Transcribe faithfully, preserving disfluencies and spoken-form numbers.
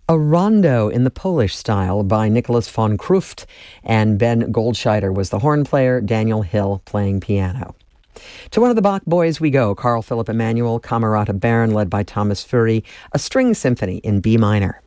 A rondo in the Polish style by Nicholas von Kruft, and Ben Goldscheider was the horn player, Daniel Hill playing piano. To one of the Bach boys we go, Carl Philipp Emanuel, Camerata Baron, led by Thomas Fury, a string symphony in B minor.